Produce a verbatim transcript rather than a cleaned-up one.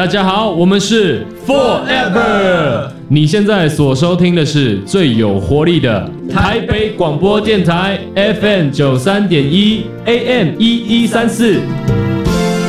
大家好，我们是 Forever。你现在所收听的是最有活力的台北广播电台 F M 九三点一 A M 一一三四。